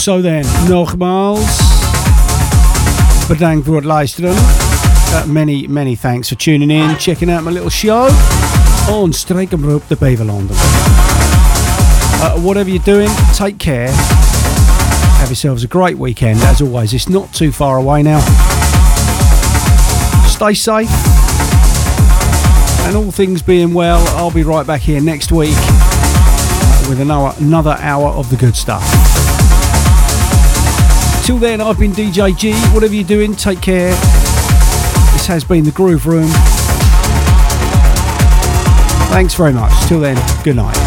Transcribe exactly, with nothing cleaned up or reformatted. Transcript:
zo then, nogmaals. Bedankt voor het luisteren. Uh, many, many thanks for tuning in, checking out my little show on Streekenbroek, the Beverlanden. Uh, whatever you're doing, take care. Have yourselves a great weekend. As always, it's not too far away now. Stay safe. And all things being well, I'll be right back here next week with another, another hour of the good stuff. Till then, I've been D J G. Whatever you're doing, take care. This has been the Groove Room. Thanks very much. Till then, good night.